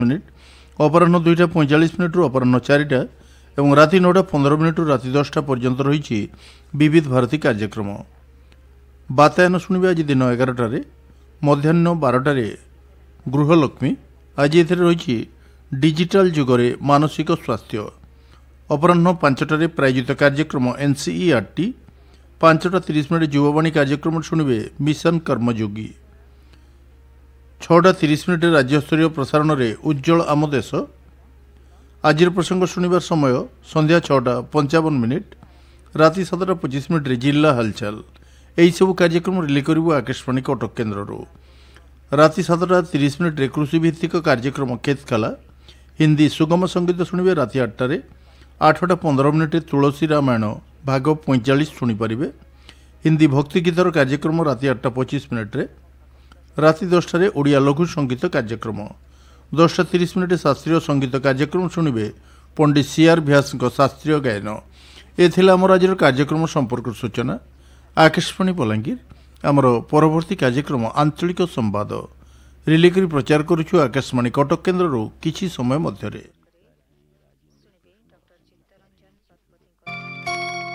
Minute अपराह 2:45 अपराह 4टा और राति 9:15 राति 10टा पर्यंत रही विविध भारती कार्यक्रम। बातायन शुणा आज दिन 11टार मध्याह्न 12टार गृहलक्ष्मी आज ए रही डिजिटल जुगरे मानसिक स्वास्थ्य। अपराह 5टार प्रायोजित कार्यक्रम NCERT 5:30 युवावाणी कार्यक्रम शुणवे मिशन कर्मयोगी। 6:30 राज्यस्तरीय प्रसारण में उज्जवल आम देश। आज प्रसंग शुणवार समय संध्या 6:55 राति 7:25 जिला हालचाल। यही सब कार्यक्रम रिले करू आकाशवाणी कटक केन्द्र। राति 7:30 कृषि भित्तिक कार्यक्रम खेतकाला। हिंदी सुगम संगीत शुणवे राति 8टार। 8:15 तुलसी रामायण भाग 45 शुणिपारे। हिंदी भक्ति गीतर कार्यक्रम राति 8:25 राति 10टार ओडिया लघु संगीत कार्यक्रम। 10:30 शास्त्रीय संगीत कार्यक्रम शुणवे पंडित CR व्यास शास्त्रीय गायन। एमर आज कार्यक्रम संपर्क सूचना। आकाशवाणी बलांगीर आमर परवर्ती कार्यक्रम आंचलिक संवाद रिले करी प्रचार करुछु आकाशवाणी कटक केन्द्र किछि समय मध्यरे।